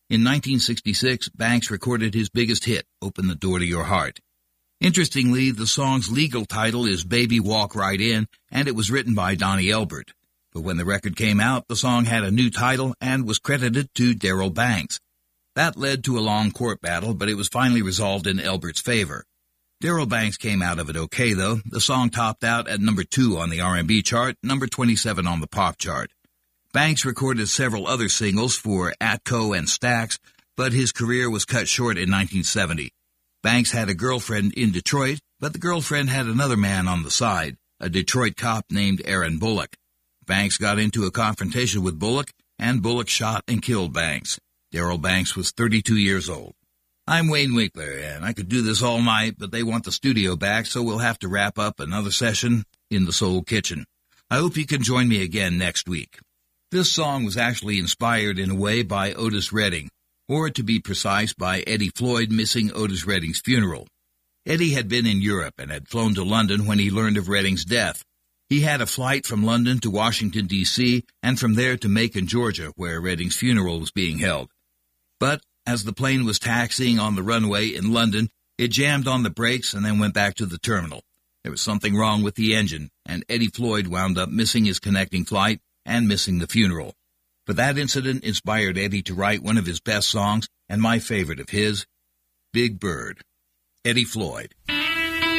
In 1966, Banks recorded his biggest hit, Open the Door to Your Heart. Interestingly, the song's legal title is Baby Walk Right In, and it was written by Donnie Elbert. But when the record came out, the song had a new title and was credited to Darrell Banks. That led to a long court battle, but it was finally resolved in Elbert's favor. Darrell Banks came out of it okay, though. The song topped out at number 2 on the R&B chart, number 27 on the pop chart. Banks recorded several other singles for Atco and Stax, but his career was cut short in 1970. Banks had a girlfriend in Detroit, but the girlfriend had another man on the side, a Detroit cop named Aaron Bullock. Banks got into a confrontation with Bullock, and Bullock shot and killed Banks. Darrell Banks was 32 years old. I'm Wayne Winkler, and I could do this all night, but they want the studio back, so we'll have to wrap up another session in the Soul Kitchen. I hope you can join me again next week. This song was actually inspired in a way by Otis Redding, or to be precise, by Eddie Floyd missing Otis Redding's funeral. Eddie had been in Europe and had flown to London when he learned of Redding's death. He had a flight from London to Washington, D.C., and from there to Macon, Georgia, where Redding's funeral was being held. But as the plane was taxiing on the runway in London, it jammed on the brakes and then went back to the terminal. There was something wrong with the engine, and Eddie Floyd wound up missing his connecting flight and missing the funeral. But that incident inspired Eddie to write one of his best songs, and my favorite of his, Big Bird. Eddie Floyd.